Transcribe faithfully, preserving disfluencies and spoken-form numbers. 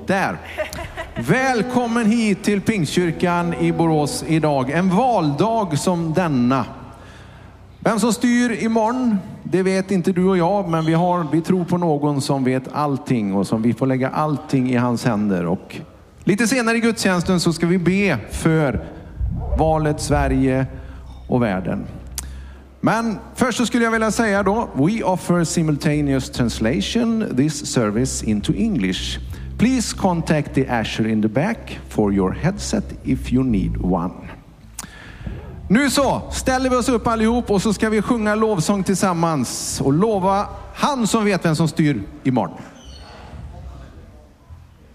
Där. Välkommen hit till Pingstkyrkan i Borås idag. En valdag som denna. Vem som styr imorgon, det vet inte du och jag, men vi, har, vi tror på någon som vet allting och som vi får lägga allting i hans händer. Och lite senare i gudstjänsten så ska vi be för valet, Sverige och världen. Men först så skulle jag vilja säga då, we offer simultaneous translation this service into English. Please contact the usher in the back for your headset if you need one. Nu så ställer vi oss upp allihop och så ska vi sjunga lovsång tillsammans och lova han som vet vem som styr imorgon.